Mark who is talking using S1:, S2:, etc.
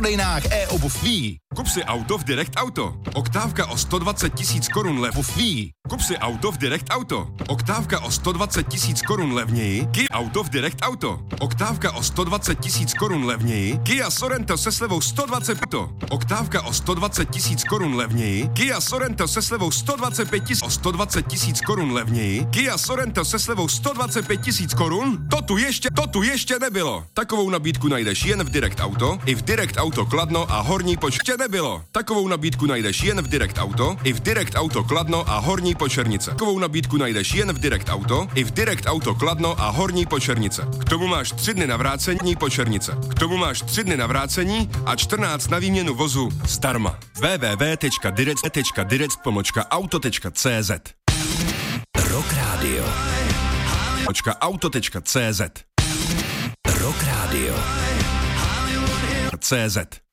S1: prodejnách e-obuv ví.
S2: Kup si auto v Direct Auto. Oktávka o 120 000 korun
S1: Obuv ví.
S2: Kup si auto v Direct Auto. Oktávka o 120 000 korun levněji. Kia auto v Direct Auto. Oktávka o 120 000 korun levněji. Kia Sorento se slevou 120 Oktávka o 120 000 korun levněji. Kia Sorento se slevou 125 000 o 120 000 korun levněji. Kia Sorento se slevou 125 000 korun? To tu ještě nebylo. Takovou nabídku najdeš jen v Direct Auto, i v Direct Auto Kladno a Horní Počernice. Nebylo. Takovou nabídku najdeš jen v Direct Auto, i v Direct Auto Kladno a Horní Počernice. Takovou nabídku najdeš jen v Direct Auto, i v Direct Auto Kladno a Horní Počernice. K tomu máš 3 dny na vrácení Počernice. K tomu máš 3 dny na vrácení a 14 na výměnu vozu zdarma. www.direct.auto.cz
S3: Rock Radio.
S2: .auto.cz
S3: Rock Radio.
S2: CZ